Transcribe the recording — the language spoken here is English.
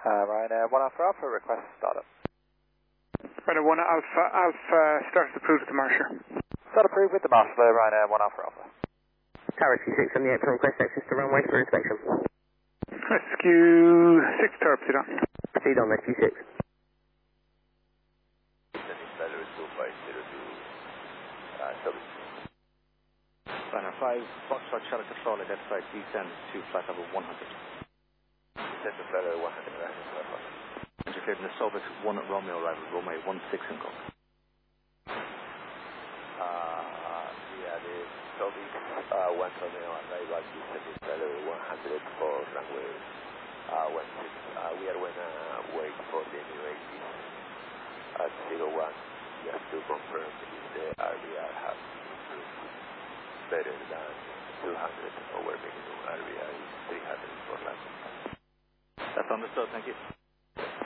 Ryanair 1 Alpha Alpha, request startup. Ryanair 1 Alpha Alpha, start approved with the marsher. Start approved with the marshaller, Ryanair 1 Alpha Alpha. Tower Q6 on the Epsilon request access to runway for inspection. Rescue 6 Tower, proceed on. Proceed on, Rescue 6. Ryanair 5, Foxtrot Charlie Control, identified descend to flight level 100. Descend to flight level 100, Indicated in the Soviet 1 Romeo arrival, runway 16 in Cook. Yeah, the Soviet 1 Romeo arrival, descend to flight level 100 for runway 16. We are going to wait for the new 80 at 01, just to confirm if the RBR has improved better than 200. Our minimum RBR is 300 for landing. That's understood, thank you.